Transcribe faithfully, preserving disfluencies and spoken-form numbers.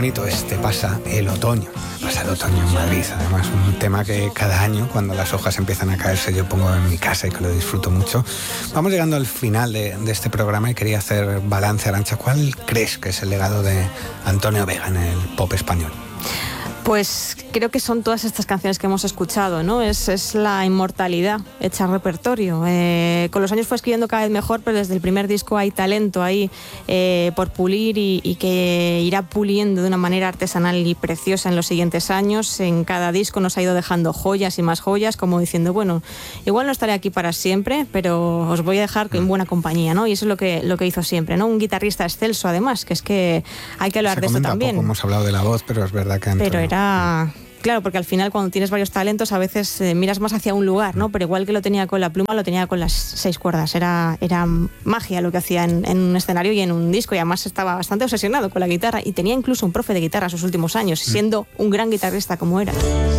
bonito es Te pasa el otoño. Pasa el otoño en Madrid. Además, un tema que cada año, cuando las hojas empiezan a caerse, yo pongo en mi casa y que lo disfruto mucho. Vamos llegando al final de, de este programa y quería hacer balance. Arantxa, ¿cuál crees que es el legado de Antonio Vega en el pop español? Pues creo que son todas estas canciones que hemos escuchado, ¿no? Es, es la inmortalidad hecha repertorio. Eh, con los años fue escribiendo cada vez mejor, pero desde el primer disco hay talento ahí eh, por pulir y, y que irá puliendo de una manera artesanal y preciosa en los siguientes años. En cada disco nos ha ido dejando joyas y más joyas, como diciendo, bueno, igual no estaré aquí para siempre, pero os voy a dejar en buena compañía, ¿no? Y eso es lo que, lo que hizo siempre, ¿no? Un guitarrista excelso, además, que es que hay que hablar Se de eso también. Poco, hemos hablado de la voz, pero es verdad que... Pero era... Claro, porque al final cuando tienes varios talentos a veces eh, miras más hacia un lugar, ¿no? Pero igual que lo tenía con la pluma, lo tenía con las seis cuerdas. Era, era magia lo que hacía en, en un escenario y en un disco, y además estaba bastante obsesionado con la guitarra y tenía incluso un profe de guitarra en sus últimos años, siendo un gran guitarrista como era.